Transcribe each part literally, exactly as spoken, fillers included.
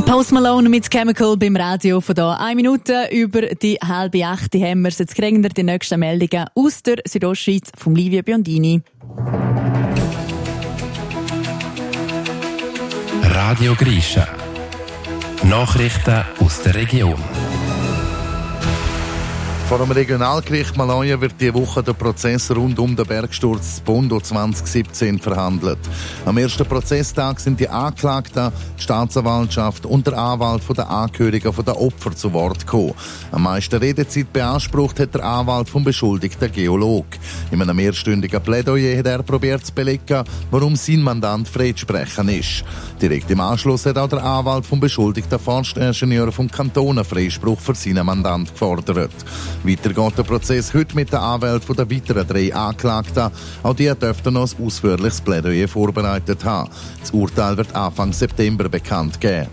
Post Malone mit Chemical beim Radio von da. Eine Minute über die halbe acht haben wir. Jetzt kriegen wir die nächsten Meldungen aus der Südostschweiz von Livia Biondini. Radio Grisha. Nachrichten aus der Region. Vor dem Regionalgericht Malaja wird diese Woche der Prozess rund um den Bergsturz Bondo zwanzig siebzehn verhandelt. Am ersten Prozesstag sind die Anklagten, die Staatsanwaltschaft und der Anwalt der Angehörigen der Opfer zu Wort gekommen. Am meisten Redezeit beansprucht hat der Anwalt vom beschuldigten Geolog. In einem mehrstündigen Plädoyer hat er probiert zu belegen, warum sein Mandant freisprechen ist. Direkt im Anschluss hat auch der Anwalt vom beschuldigten Forstingenieur vom Kanton einen Freispruch für seinen Mandant gefordert. Weiter geht der Prozess heute mit den Anwälten der weiteren drei Anklagten. Auch die dürften noch ein ausführliches Plädoyer vorbereitet haben. Das Urteil wird Anfang September bekannt geben.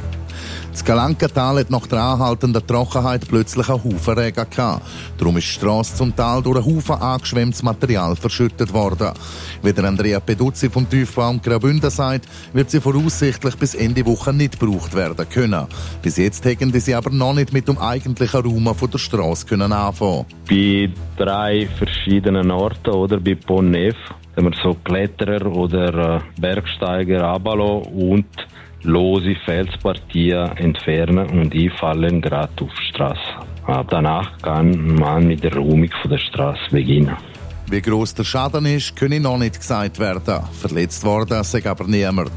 Das Galankental hat nach der anhaltenden Trockenheit plötzlich einen Haufen Regen gehabt. Darum ist die Strasse zum Tal durch einen Haufen angeschwemmtes Material verschüttet worden. Wie der Andrea Peduzzi vom Tiefbau Graubünden sagt, wird sie voraussichtlich bis Ende Woche nicht gebraucht werden können. Bis jetzt hätten sie aber noch nicht mit dem eigentlichen Raum von der Strasse können anfangen. Bei drei verschiedenen Orten, oder bei Pont-Neuf, haben wir so Kletterer oder Bergsteiger runterlassen und lose Felspartien entfernen und einfallen gerade auf die Straße. Ab danach kann man mit der Räumung der Straße beginnen. Wie gross der Schaden ist, könne noch nicht gesagt werden. Verletzt worden sei aber niemand.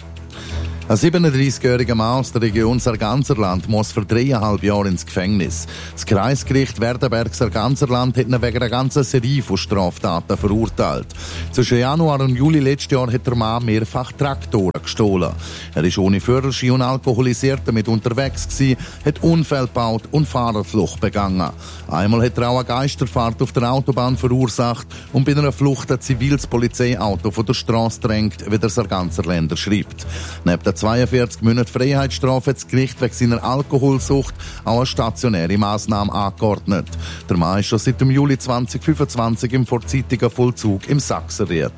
Ein siebenunddreißigjähriger Mann aus der Region Sarganserland muss für dreieinhalb Jahre ins Gefängnis. Das Kreisgericht Werdenberg-Sarganserland hat ihn wegen einer ganzen Serie von Straftaten verurteilt. Zwischen Januar und Juli letztes Jahr hat der Mann mehrfach Traktoren gestohlen. Er ist ohne Führerschein und alkoholisiert damit unterwegs gewesen, hat Unfälle gebaut und Fahrerflucht begangen. Einmal hat er auch eine Geisterfahrt auf der Autobahn verursacht und bei einer Flucht ein ziviles Polizeiauto von der Straße drängt, wie der Sarganserländer schreibt. Neben der zweiundvierzig Monate Freiheitsstrafe hat das Gericht wegen seiner Alkoholsucht auch eine stationäre Massnahme angeordnet. Der Mann ist schon seit dem Juli zweitausendfünfundzwanzig im vorzeitigen Vollzug im Sachsenried.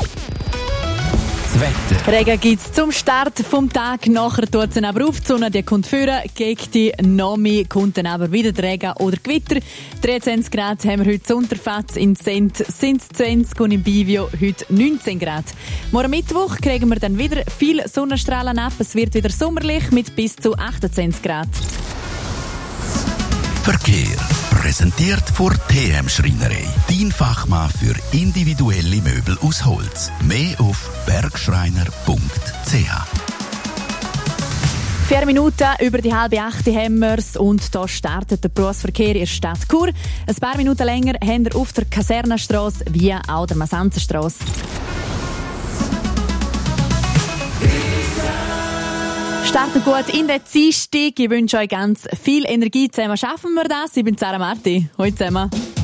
Das Wetter. Regen gibt es zum Start vom Tag. Nachher tut es aber auf. Die Sonne die kommt führen. Gegen die Nomi kommt dann aber wieder der Regen oder Gewitter. dreiundzwanzig Grad haben wir heute zu Unterfatz. In Sent sind es zwanzig und in Bivio heute neunzehn Grad. Morgen Mittwoch kriegen wir dann wieder viel Sonnenstrahlen ab. Es wird wieder sommerlich mit bis zu achtundzwanzig Grad. Verkehr. Präsentiert von T M Schreinerei. Dein Fachmann für individuelle Möbel aus Holz. Mehr auf bergschreiner punkt c h. Vier Minuten über die halbe acht haben wir's und da startet der Berufsverkehr in der Stadt Chur. Ein paar Minuten länger haben wir auf der Kasernenstrasse wie auch der Masanzerstrasse. Starten gut in den Dienstag. Ich wünsche euch ganz viel Energie. Zusammen schaffen wir das. Ich bin Sarah Marti. Hallo zusammen.